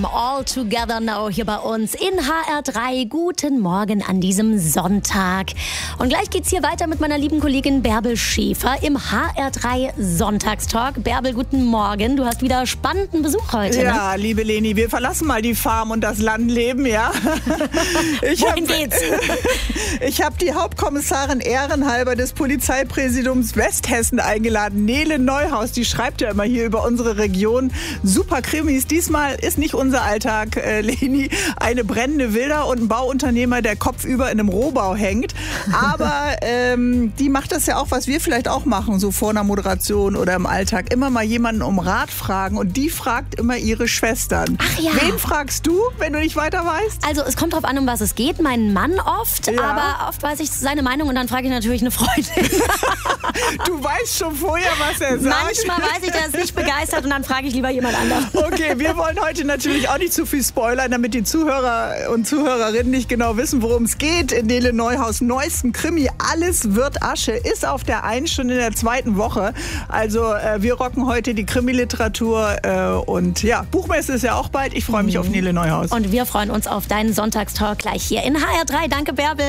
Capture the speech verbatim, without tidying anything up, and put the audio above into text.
All Together Now hier bei uns in H R drei. Guten Morgen an diesem Sonntag. Und gleich geht's hier weiter mit meiner lieben Kollegin Bärbel Schäfer im H R drei Sonntagstalk. Bärbel, guten Morgen. Du hast wieder spannenden Besuch heute. Ja, ne? Liebe Leni, wir verlassen mal die Farm und das Landleben, ja. Ich Wohin hab, geht's? Ich habe die Hauptkommissarin ehrenhalber des Polizeipräsidiums Westhessen eingeladen, Nele Neuhaus. Die schreibt ja immer hier über unsere Region super Krimis. Diesmal ist nicht unser Alltag, äh, Leni, eine brennende Wilder und ein Bauunternehmer, der kopfüber in einem Rohbau hängt. Aber ähm, die macht das ja auch, was wir vielleicht auch machen, so vor einer Moderation oder im Alltag. Immer mal jemanden um Rat fragen und die fragt immer ihre Schwestern. Ach ja. Wen fragst du, wenn du nicht weiter weißt? Also es kommt drauf an, um was es geht. Mein Mann oft, Ja. aber oft weiß ich seine Meinung und dann frage ich natürlich eine Freundin. Du weißt schon vorher, was er sagt. Manchmal weiß ich, der ist nicht begeistert und dann frage ich lieber jemand anderen. Okay, wir wollen heute natürlich auch nicht zu viel spoilern, damit die Zuhörer und Zuhörerinnen nicht genau wissen, worum es geht. In Nele Neuhaus neuesten Krimi Alles wird Asche ist auf der einen schon in der zweiten Woche. Also äh, wir rocken heute die Krimi-Literatur äh, und ja, Buchmesse ist ja auch bald. Ich freue mich mhm. auf Nele Neuhaus. Und wir freuen uns auf deinen Sonntagstalk gleich hier in H R drei. Danke, Bärbel.